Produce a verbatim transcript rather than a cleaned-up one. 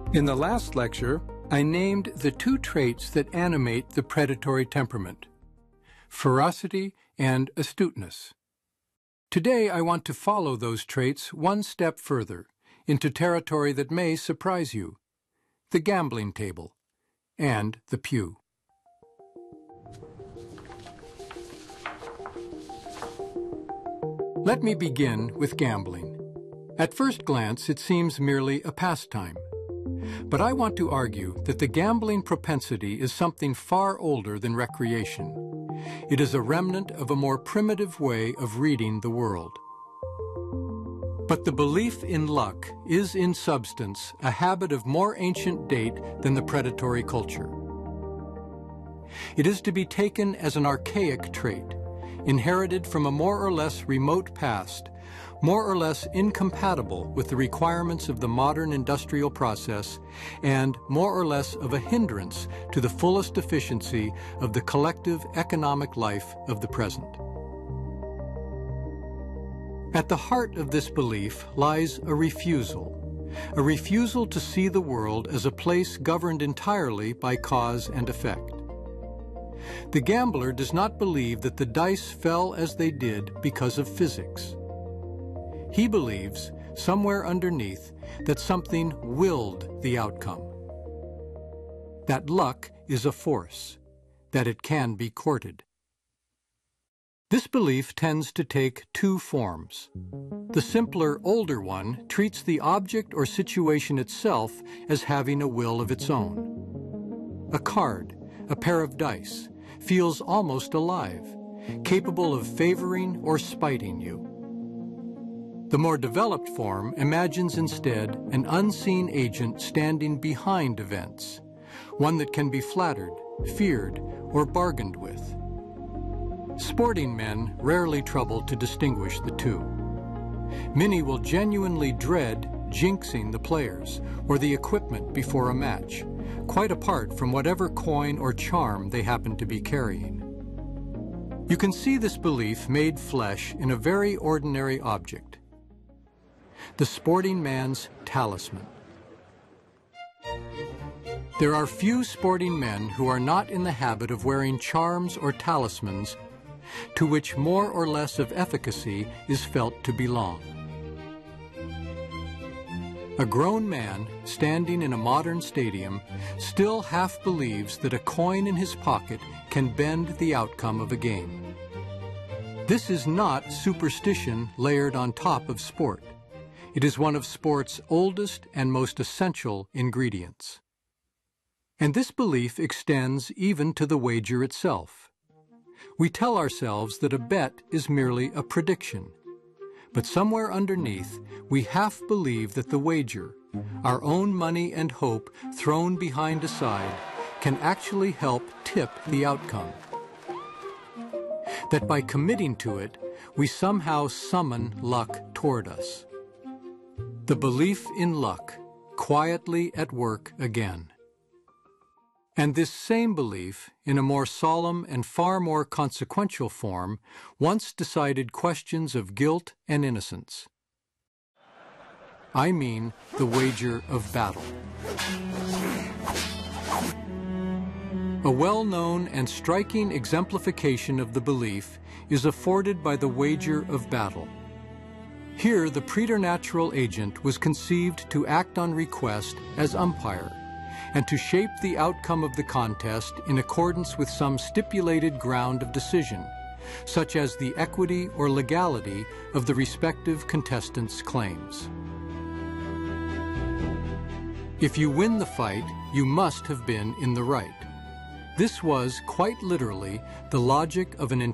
In the last lecture, I named the two traits that animate the predatory temperament: ferocity and astuteness. Today, I want to follow those traits one step further into territory that may surprise you: the gambling table and the pew. Let me begin with gambling. At first glance, it seems merely a pastime. But I want to argue that the gambling propensity is something far older than recreation. It is a remnant of a more primitive way of reading the world. But the belief in luck is, in substance, a habit of more ancient date than the predatory culture. It is to be taken as an archaic trait, inherited from a more or less remote past, more or less incompatible with the requirements of the modern industrial process, and more or less of a hindrance to the fullest efficiency of the collective economic life of the present. At the heart of this belief lies a refusal, a refusal to see the world as a place governed entirely by cause and effect. The gambler does not believe that the dice fell as they did because of physics. He believes, somewhere underneath, that something willed the outcome. That luck is a force, that it can be courted. This belief tends to take two forms. The simpler, older one treats the object or situation itself as having a will of its own. A card, a pair of dice, feels almost alive, capable of favoring or spiting you. The more developed form imagines instead an unseen agent standing behind events, one that can be flattered, feared, or bargained with. Sporting men rarely trouble to distinguish the two. Many will genuinely dread jinxing the players or the equipment before a match, quite apart from whatever coin or charm they happen to be carrying. You can see this belief made flesh in a very ordinary object: the sporting man's talisman. There are few sporting men who are not in the habit of wearing charms or talismans to which more or less of efficacy is felt to belong. A grown man standing in a modern stadium still half believes that a coin in his pocket can bend the outcome of a game. This is not superstition layered on top of sport. It is one of sport's oldest and most essential ingredients. And this belief extends even to the wager itself. We tell ourselves that a bet is merely a prediction, but somewhere underneath, we half believe that the wager, our own money and hope thrown behind a side, can actually help tip the outcome. That by committing to it, we somehow summon luck toward us. The belief in luck, quietly at work again. And this same belief, in a more solemn and far more consequential form, once decided questions of guilt and innocence. I mean the wager of battle. A well-known and striking exemplification of the belief is afforded by the wager of battle. Here, the preternatural agent was conceived to act on request as umpire, and to shape the outcome of the contest in accordance with some stipulated ground of decision, such as the equity or legality of the respective contestants' claims. If you win the fight, you must have been in the right. This was, quite literally, the logic of an